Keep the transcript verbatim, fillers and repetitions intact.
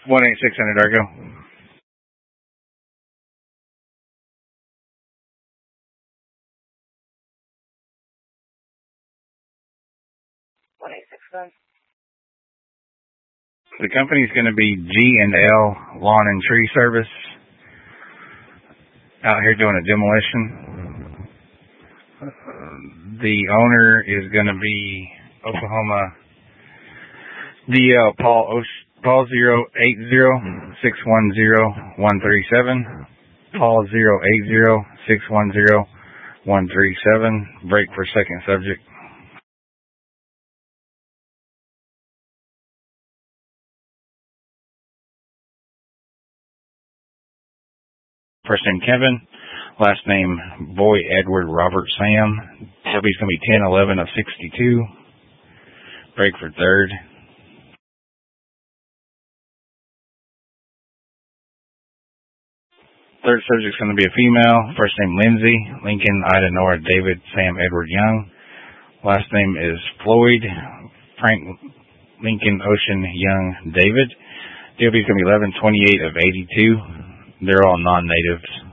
one eight six hundred Argo. one eight six one. The company's going to be G and L Lawn and Tree Service. Out here doing a demolition. The owner is going to be Oklahoma D L Paul Osh, Paul zero eight zero six one zero one three seven. Paul zero eight zero six one zero one three seven. Break for second subject. First name Kevin, last name Boy Edward Robert Sam. He's going to be ten eleven of sixty-two. Break for third. Third subject's going to be a female. First name Lindsay, Lincoln, Ida, Nora, David, Sam, Edward, Young. Last name is Floyd, Frank, Lincoln, Ocean, Young, David. D O B is going to be eleven twenty-eight of eighty-two. They're all non-natives.